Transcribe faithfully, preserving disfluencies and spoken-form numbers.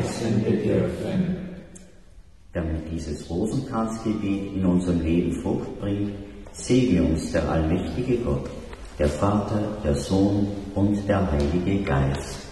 verheißen wir dürfen. Damit dieses Rosenkranzgebet in unserem Leben Frucht bringt, segne uns der allmächtige Gott, der Vater, der Sohn und der Heilige Geist.